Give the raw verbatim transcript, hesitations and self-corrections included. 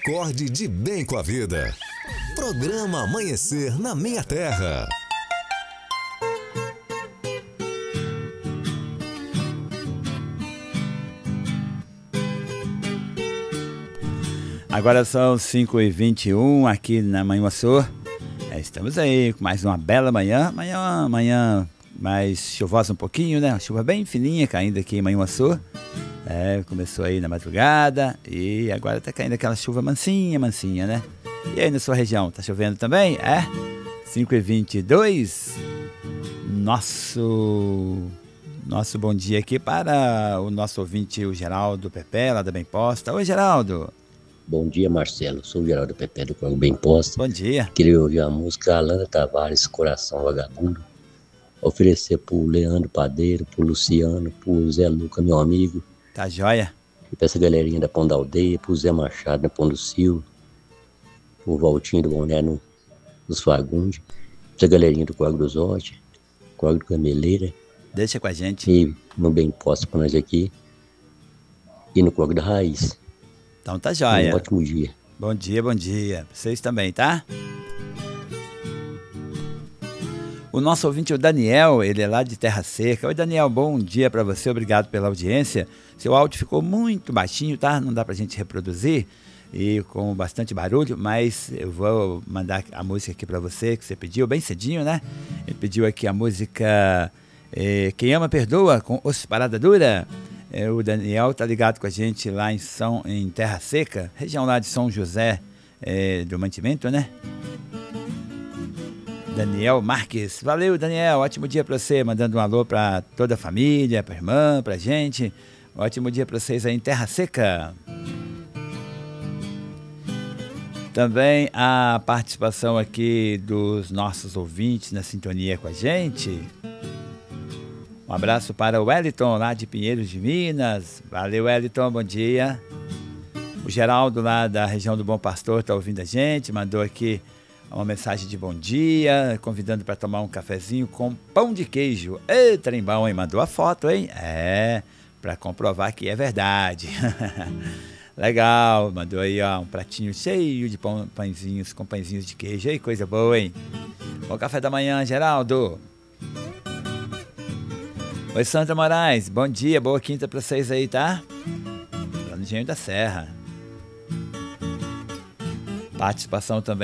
Acorde de bem com a vida. Programa Amanhecer na Minha Terra. Agora são cinco e vinte e um aqui na Manhuaçu. É, estamos aí com mais uma bela manhã. Manhã, manhã mais chuvosa um pouquinho, né? Uma chuva bem fininha caindo aqui em Manhuaçu. É, começou aí na madrugada e agora tá caindo aquela chuva mansinha, mansinha, né? E aí na sua região, tá chovendo também? É? cinco e vinte e dois. Nosso... Nosso bom dia aqui para o nosso ouvinte, o Geraldo Pepé, lá da Bem Posta. Oi, Geraldo. Bom dia, Marcelo. Sou o Geraldo Pepé do Corpo Bem Posta. Bom dia. Queria ouvir a música Alana Tavares, Coração Vagabundo. Oferecer pro Leandro Padeiro, pro Luciano, pro Zé Luca, meu amigo. Tá joia? E pra essa galerinha da Pão da Aldeia, pro Zé Machado na Pão do Silva, pro Valtinho do Boné no, nos Fagundes, pra essa galerinha do Corpo do Zote, Corpo do Cameleira. Deixa com a gente. E no Bem Posta pra nós aqui. E no Corpo da Raiz. Então tá joia. Um ótimo dia. Bom dia, bom dia. Pra vocês também, tá? O nosso ouvinte, o Daniel, ele é lá de Terra Seca. Oi, Daniel, bom dia pra você. Obrigado pela audiência. Seu áudio ficou muito baixinho, tá? Não dá pra gente reproduzir e com bastante barulho, mas eu vou mandar a música aqui pra você, que você pediu bem cedinho, né? Ele pediu aqui a música eh, Quem Ama Perdoa, com Os Parada Dura. É, o Daniel tá ligado com a gente lá em, São, em Terra Seca, região lá de São José é, do Mantimento, né? Daniel Marques. Valeu, Daniel. Ótimo dia pra você. Mandando um alô pra toda a família, pra irmã, pra gente. Ótimo dia pra vocês aí em Terra Seca. Também a participação aqui dos nossos ouvintes na sintonia com a gente. Um abraço para o Wellington, lá de Pinheiros de Minas. Valeu, Wellington, bom dia. O Geraldo, lá da região do Bom Pastor, está ouvindo a gente. Mandou aqui uma mensagem de bom dia, convidando para tomar um cafezinho com pão de queijo. Ei, trem bom, hein? Mandou a foto, hein? É, para comprovar que é verdade. Legal, mandou aí ó, um pratinho cheio de pão, pãezinhos, com pãezinhos de queijo. Ei, coisa boa, hein? Bom café da manhã, Geraldo. Oi, Sandra Moraes, bom dia, boa quinta pra vocês aí, tá? Lá no Engenho da Serra. Participação também